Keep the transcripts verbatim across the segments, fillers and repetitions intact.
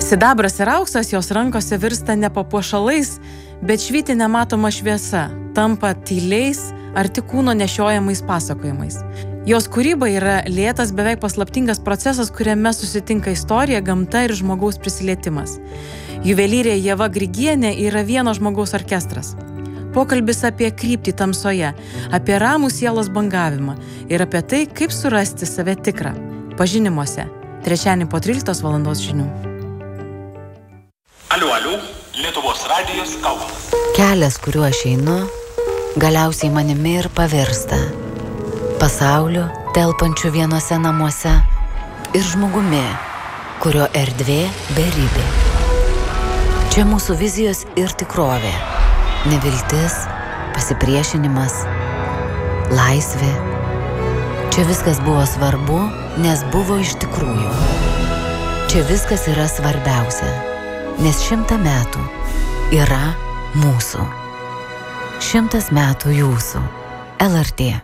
Sidabras ir auksas jos rankose virsta ne papuošalais, bet švyti nematoma šviesa, tampa tyliais, arti kūno nešiojamais pasakojimais. Jos kūryba yra lėtas, beveik paslaptingas procesas, kuriame susitinka istorija, gamta ir žmogaus prisilietimas. Juvelyrė Ieva Grigienė yra vieno žmogaus orkestras. Pokalbis apie kryptį tamsoje, apie ramų sielos bangavimą ir apie tai, kaip surasti save tikrą. Pažinimuose. Trečiadienį po tryliktos valandos žinių. Aliu, aliu, Lietuvos radijas kalba. Kelias, kuriuo aš einu, galiausiai manimi ir pavirsta. Pasauliu, telpančiu vienose namuose ir žmogumi, kurio erdvė beribė. Čia mūsų vizijos ir tikrovė. Neviltis, pasipriešinimas, laisvė. Čia viskas buvo svarbu, nes buvo iš tikrųjų. Čia viskas yra svarbiausia, nes šimtą metų yra mūsų. Šimtas metų jūsų. L R T.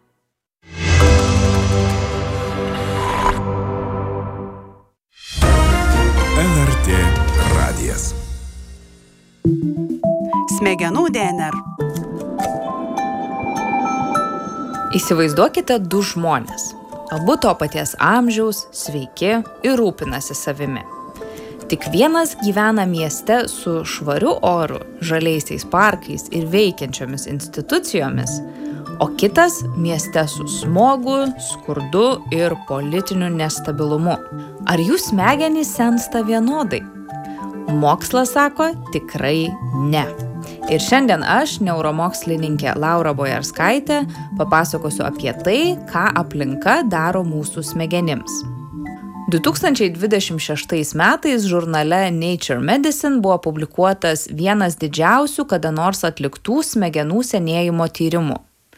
L R T radijas. Smegenų D N R. Įsivaizduokite du žmonės. Abu to paties amžiaus, sveiki ir rūpinasi savimi. Tik vienas gyvena mieste su švariu oru, žaliaisiais parkais ir veikiančiomis institucijomis, o kitas mieste su smogu, skurdu ir politiniu nestabilumu. Ar jų smegenys sensta vienodai? Mokslas sako, tikrai ne. Ir šiandien aš, neuromokslininkė Laura Bojarskaitė, papasakosiu apie tai, ką aplinka daro mūsų smegenims. du tūkstančiai dvidešimt šeštais metais žurnale Nature Medicine buvo publikuotas vienas didžiausių kada nors atliktų smegenų senėjimo tyrimų.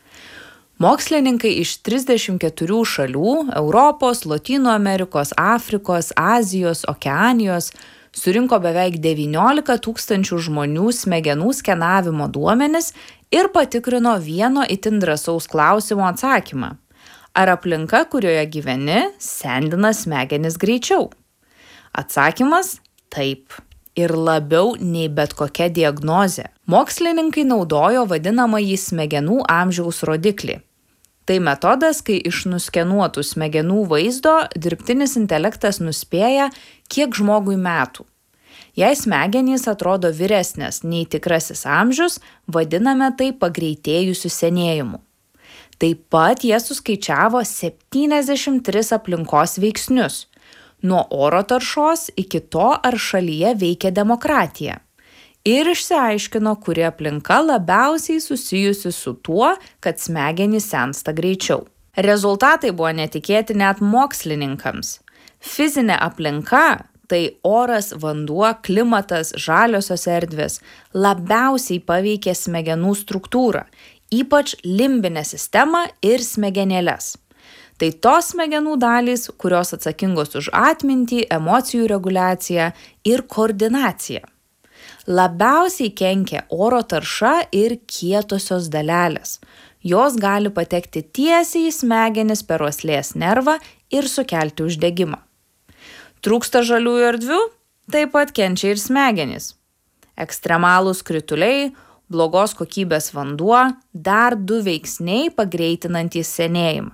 Mokslininkai iš trisdešimt keturių šalių – Europos, Lotynų Amerikos, Afrikos, Azijos, Okeanijos – surinko beveik devyniolika tūkstančių žmonių smegenų skenavimo duomenis ir patikrino vieno itin drąsaus klausimo atsakymą. Ar aplinka, kurioje gyveni, sendina smegenis greičiau? Atsakymas – taip. Ir labiau nei bet kokia diagnozė. Mokslininkai naudojo vadinamąjį smegenų amžiaus rodiklį. Tai metodas, kai iš nuskenuotų smegenų vaizdo dirbtinis intelektas nuspėja, kiek žmogui metų. Jei smegenys atrodo vyresnės nei tikrasis amžius, vadiname tai pagreitėjusiu senėjimu. Taip pat jie suskaičiavo septyniasdešimt tris aplinkos veiksnius, nuo oro taršos iki to, ar šalyje veikia demokratija. Ir išsiaiškino, kuri aplinka labiausiai susijusi su tuo, kad smegenys sensta greičiau. Rezultatai buvo netikėti net mokslininkams. Fizinė aplinka, tai oras, vanduo, klimatas, žaliosios erdvės, labiausiai paveikė smegenų struktūrą, ypač limbinę sistemą ir smegenėles. Tai tos smegenų dalys, kurios atsakingos už atmintį, emocijų reguliaciją ir koordinaciją. Labiausiai kenkia oro tarša ir kietosios dalelės. Jos gali patekti tiesiai į smegenis per uoslės nervą ir sukelti uždegimą. Trūksta žaliųjų erdvių, taip pat kenčia ir smegenys. Ekstremalūs krituliai, blogos kokybės vanduo, dar du veiksniai pagreitinantys senėjimą.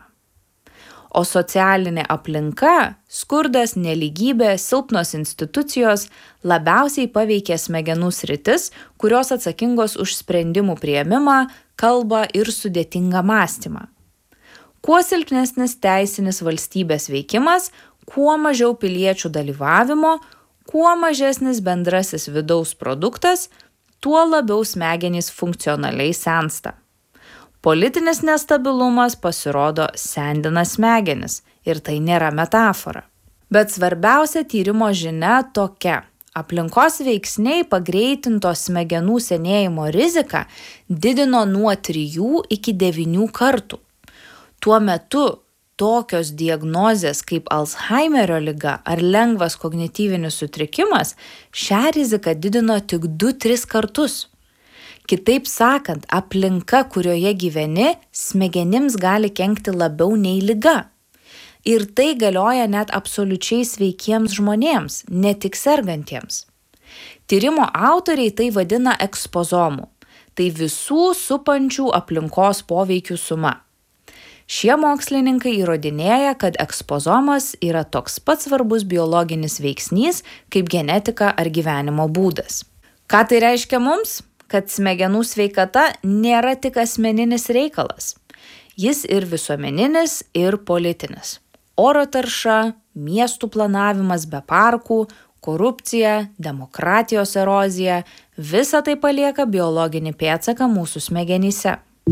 O socialinė aplinka, skurdas, nelygybė, silpnos institucijos labiausiai paveikia smegenų sritis, kurios atsakingos už sprendimų priėmimą, kalbą ir sudėtingą mąstymą. Kuo silpnesnis teisinis valstybės veikimas, kuo mažiau piliečių dalyvavimo, kuo mažesnis bendrasis vidaus produktas, tuo labiau smegenys funkcionaliai sensta. Politinis nestabilumas pasirodo sendina smegenis ir tai nėra metafora. Bet svarbiausia tyrimo žinia tokia. Aplinkos veiksniai pagreitinto smegenų senėjimo riziką didino nuo trijų iki devynių kartų. Tuo metu tokios diagnozės kaip Alzheimerio liga ar lengvas kognityvinis sutrikimas šią riziką didino tik du tris kartus. Kitaip sakant, aplinka, kurioje gyveni, smegenims gali kenkti labiau nei liga. Ir tai galioja net absoliučiai sveikiems žmonėms, ne tik sergantiems. Tyrimo autoriai tai vadina ekspozomu. Tai visų supančių aplinkos poveikių suma. Šie mokslininkai įrodinėja, kad ekspozomas yra toks pats svarbus biologinis veiksnys kaip genetika ar gyvenimo būdas. Ką tai reiškia mums? Kad smegenų sveikata nėra tik asmeninis reikalas. Jis ir visuomeninis, ir politinis. Oro tarša, miestų planavimas be parkų, korupcija, demokratijos erozija – visa tai palieka biologinį pėdsaką mūsų smegenyse.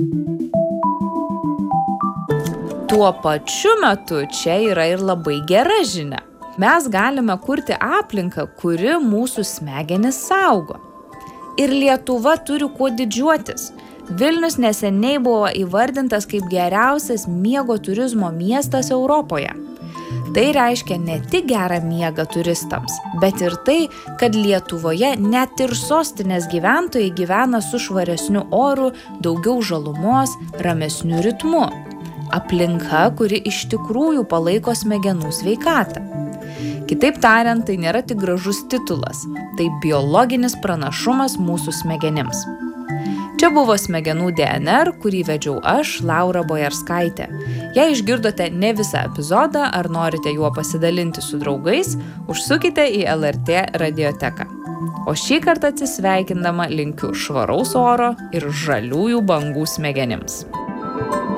Tuo pačiu metu čia yra ir labai gera žinia. Mes galime kurti aplinką, kuri mūsų smegenis saugo. Ir Lietuva turi kuo didžiuotis. Vilnius neseniai buvo įvardintas kaip geriausias miego turizmo miestas Europoje. Tai reiškia ne tik gerą miegą turistams, bet ir tai, kad Lietuvoje net ir sostinės gyventojai gyvena su švaresniu oru, daugiau žalumos, ramesniu ritmu. Aplinka, kuri iš tikrųjų palaiko smegenų sveikatą. Kitaip tariant, tai nėra tik gražus titulas, tai biologinis pranašumas mūsų smegenims. Čia buvo Smegenų D N R, kurį vedžiau aš, Laura Bojarskaitė. Jei išgirdote ne visą epizodą ar norite juo pasidalinti su draugais, užsukite į L R T radioteką. O šį kartą atsisveikindama linkiu švaraus oro ir žaliųjų bangų smegenims.